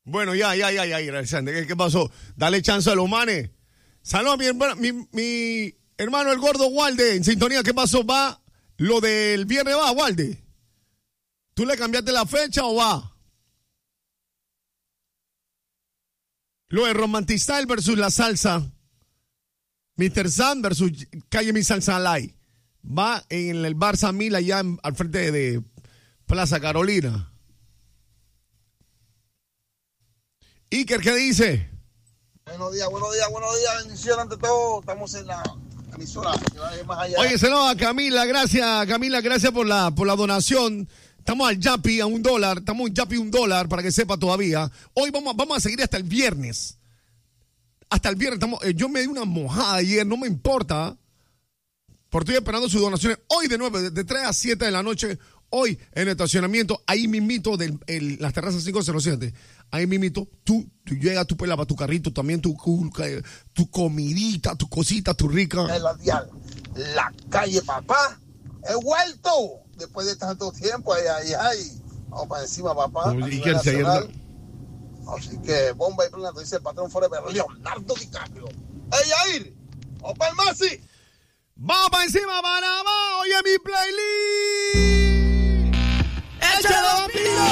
Bueno, ya, Alexander, ¿qué pasó? Dale chance a los manes. Saludos a mi hermano el gordo Walde, en sintonía, ¿qué pasó? ¿Va? Lo del viernes va, Walde. ¿Tú le cambiaste la fecha o va? Lo de Romantistyle versus la salsa. Mr. Sam versus Calle Mi Salsa Live. Va en el Bar San Mil allá al frente de Plaza Carolina. Iker, ¿qué dice? Buenos días, bendiciones ante todo. Estamos en la emisora que va a ir más allá. Oye, saludos a Camila, gracias por la donación. Estamos al Yapi a $1, estamos en Yapi $1 para que sepa todavía. Hoy vamos a seguir hasta el viernes. Hasta el viernes, yo me di una mojada ayer, no me importa. Porque estoy esperando sus donaciones hoy de 3 a 7 de la noche. Hoy en el estacionamiento, ahí mismito, las terrazas 507. Ahí mismito, tú llegas, tú pelas para tu carrito, también tu comidita, tu cosita, tu rica. La calle papá, he vuelto. Después de tanto tiempo, ay. Vamos para encima, papá. ¿Y quién se ayer? Así que bomba y plena, dice el patrón Forever, Leonardo DiCaprio. ¡Ey, Jair! ¡Vamos para el Masi! ¡Vamos para encima, Panamá! ¡Oye mi playlist! ¡Échalo, vampiro!